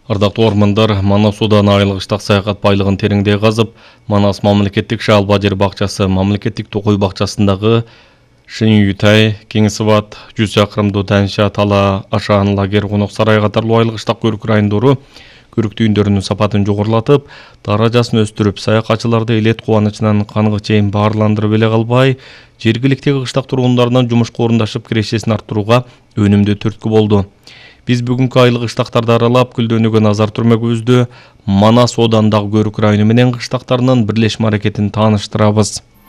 Ардактуу ормандар, Манас Судан айлык ыштак саякат байлыгын тереңдей казып, Манас мамлекеттик шалба жер бакчасы, мамлекеттик токой бакчасындагы Шин-Ютай, Кеңсыбат, 100 чакырымдуу Танша, Тала, Ашан, Лагер, Конок сарай катарлуу айлык ыштак көрүк райондору көрүк түйүндөрүнүн сапатын жогорулатып, даражасын өстүрүп, саякатчыларды элет кубанычынан канга чейин баарландырып эле калбай, жергиликтеги кыштак тургундарынан жумушка орундашып кирешесин арттырууга өнүмдүү түрткү болду. Биз бүгүнкү айлык ыштактарды аралап, Күлдөөнүгө назар түрмөгүбүздө Манас Оодандагы көрүк району менен кыштактарынын бирлешме аракетин тааныштырабыз.